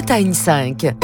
Bretagne 5.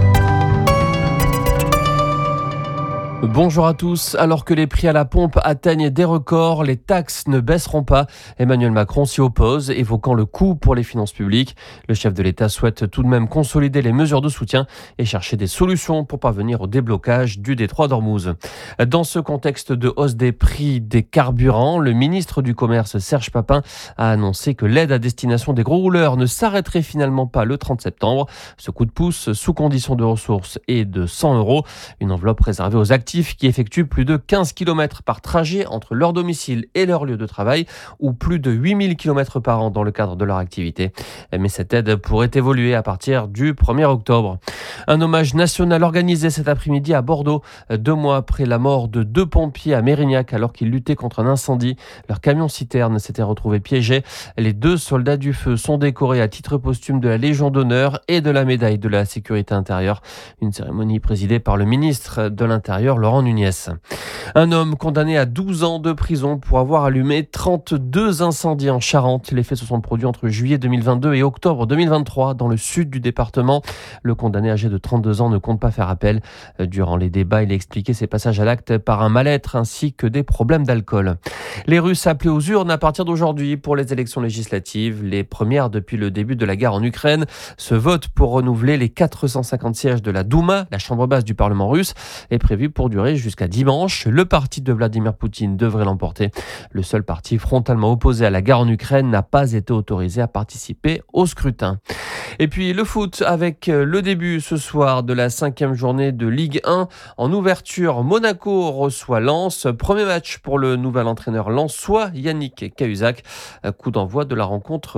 Bonjour à tous. Alors que les prix à la pompe atteignent des records, les taxes ne baisseront pas. Emmanuel Macron s'y oppose, évoquant le coût pour les finances publiques. Le chef de l'État souhaite tout de même consolider les mesures de soutien et chercher des solutions pour parvenir au déblocage du détroit d'Ormuz. Dans ce contexte de hausse des prix des carburants, le ministre du Commerce, Serge Papin, a annoncé que l'aide à destination des gros rouleurs ne s'arrêterait finalement pas le 30 septembre. Ce coup de pouce, sous condition de ressources, est de 100 €, une enveloppe réservée aux actifs qui effectuent plus de 15 km par trajet entre leur domicile et leur lieu de travail, ou plus de 8000 km par an dans le cadre de leur activité. Mais cette aide pourrait évoluer à partir du 1er octobre. Un hommage national organisé cet après-midi à Bordeaux, 2 mois après la mort de 2 pompiers à Mérignac alors qu'ils luttaient contre un incendie. Leur camion-citerne s'était retrouvé piégé. Les 2 soldats du feu sont décorés à titre posthume de la Légion d'honneur et de la médaille de la sécurité intérieure. Une cérémonie présidée par le ministre de l'Intérieur, Laurent Nunez. Un homme condamné à 12 ans de prison pour avoir allumé 32 incendies en Charente. Les faits se sont produits entre juillet 2022 et octobre 2023 dans le sud du département. Le condamné âgé de 32 ans ne compte pas faire appel. Durant les débats, il a expliqué ses passages à l'acte par un mal-être ainsi que des problèmes d'alcool. Les Russes appelés aux urnes à partir d'aujourd'hui pour les élections législatives, les premières depuis le début de la guerre en Ukraine. Ce vote pour renouveler les 450 sièges de la Douma, la chambre basse du Parlement russe, est prévu pour durer jusqu'à dimanche. Le parti de Vladimir Poutine devrait l'emporter. Le seul parti frontalement opposé à la guerre en Ukraine n'a pas été autorisé à participer au scrutin. Et puis le foot avec le début ce soir de la 5e journée de Ligue 1. En ouverture, Monaco reçoit Lens. Premier match pour le nouvel entraîneur lensois, Yannick Cahuzac. Coup d'envoi de la rencontre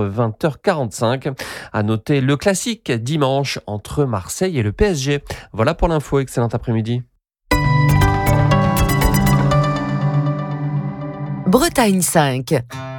20h45. À noter le classique dimanche entre Marseille et le PSG. Voilà pour l'info. Excellent après-midi. Bretagne 5.